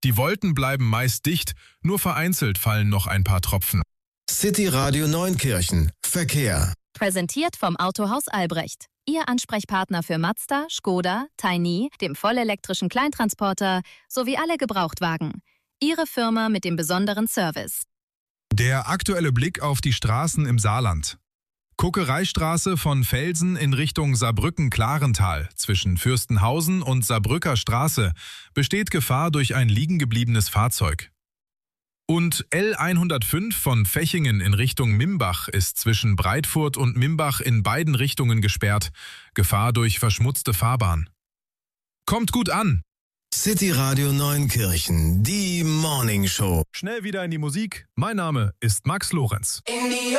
Die Wolken bleiben meist dicht, nur vereinzelt fallen noch ein paar Tropfen. City Radio Neunkirchen. Verkehr. Präsentiert vom Autohaus Albrecht. Ihr Ansprechpartner für Mazda, Škoda, Tiny, dem vollelektrischen Kleintransporter sowie alle Gebrauchtwagen. Ihre Firma mit dem besonderen Service. Der aktuelle Blick auf die Straßen im Saarland. Kuckereistraße von Velsen in Richtung Saarbrücken-Klarental zwischen Fürstenhausen und Saarbrücker Straße besteht Gefahr durch ein liegengebliebenes Fahrzeug. Und L105 von Fechingen in Richtung Mimbach ist zwischen Breitfurt und Mimbach in beiden Richtungen gesperrt. Gefahr durch verschmutzte Fahrbahn. Kommt gut an! City Radio Neunkirchen, die Morning Show. Schnell wieder in die Musik. Mein Name ist Max Lorenz.